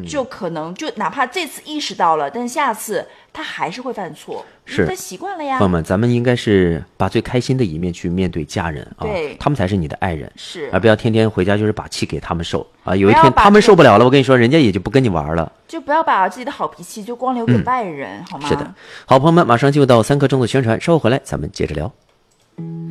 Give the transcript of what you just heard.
就可能就哪怕这次意识到了，但下次他还是会犯错， 是他习惯了呀。 朋友们，咱们应该是把最开心的一面去面对家人啊， 对， 他们才是你的爱人， 是， 而不要天天回家就是把气给他们受啊。有一不要把天他们受不了了，我跟你说，人家也就不跟你玩了。 就不要把自己的好脾气就光留给外人，好吗？ 是的，好朋友们，马上进入到3刻钟的宣传，稍后回来咱们接着聊。